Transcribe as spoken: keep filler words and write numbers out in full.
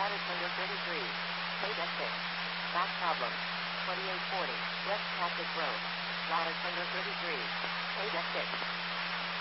Status window thirty-three. Data six. Back problem. twenty-eight forty. West Cactus Road. Status window thirty-three. Data six.